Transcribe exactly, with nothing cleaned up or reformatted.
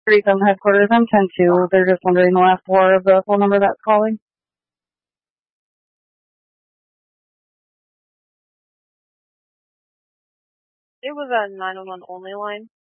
thirty-seven headquarters, I'm ten two. They're just wondering the last four of the phone number that's calling. It was a nine one one only line.